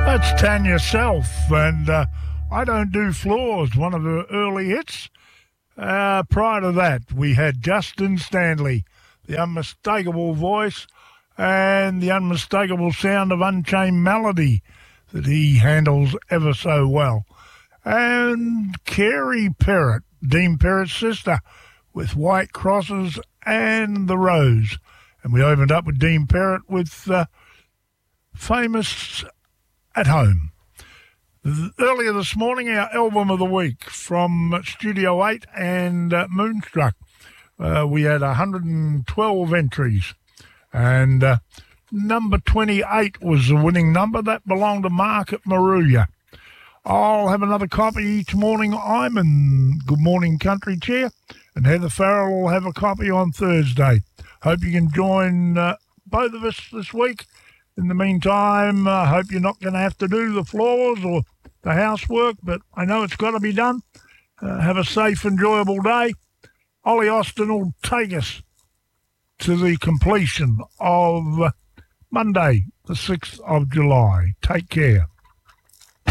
That's Tanya Self, and I Don't Do Floors, one of her early hits. Prior to that, we had Justin Stanley, the unmistakable voice and the unmistakable sound of Unchained Melody that he handles ever so well. And Carey Perrott, Dean Perrott's sister, with White Crosses and The Rose. And we opened up with Dean Perrott with Famous at Home. Earlier this morning, our album of the week from Studio 8 and Moonstruck. We had 112 entries, and number 28 was the winning number. That belonged to Mark at Maruya. I'll have another copy each morning. I'm in Good Morning Country Chair, and Heather Farrell will have a copy on Thursday. Hope you can join both of us this week. In the meantime, I hope you're not going to have to do the floors or the housework, but I know it's got to be done. Have a safe, enjoyable day. Ollie Austin will take us to the completion of Monday, the 6th of July. Take care.